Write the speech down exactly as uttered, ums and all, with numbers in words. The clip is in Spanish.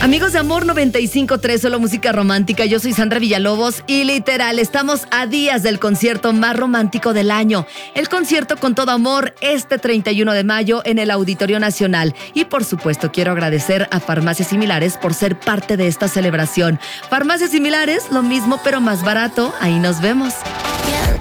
Amigos de Amor noventa y cinco punto tres, solo música romántica. Yo soy Sandra Villalobos y literal, estamos a días del concierto más romántico del año. El concierto Con Todo Amor este treinta y uno de mayo en el Auditorio Nacional. Y por supuesto quiero agradecer a Farmacias Similares por ser parte de esta celebración. Farmacias Similares, lo mismo pero más barato. Ahí nos vemos.